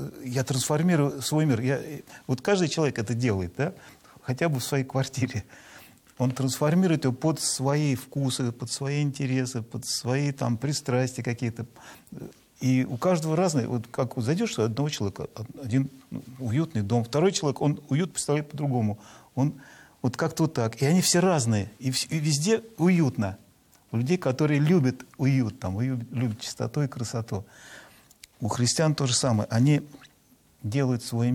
я трансформирую свой мир. Вот каждый человек это делает, да? Хотя бы в своей квартире. Он трансформирует ее под свои вкусы, под свои интересы, под свои там пристрастия какие-то. И у каждого разные. Вот как вот зайдешь у одного человека, один уютный дом, второй человек, он уют представляет по-другому. Он вот как-то вот так. И они все разные. И везде уютно. У людей, которые любят уют, там, любят чистоту и красоту. У христиан то же самое. Они делают свой